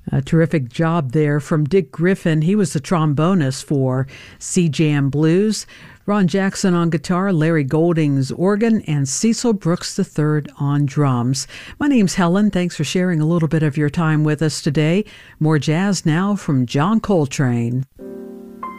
A terrific job there from Dick Griffin. He was the trombonist for Sea Jam Blues. Ron Jackson on guitar, Larry Golding's organ, and Cecil Brooks III on drums. My name's Helen. Thanks for sharing a little bit of your time with us today. More jazz now from John Coltrane.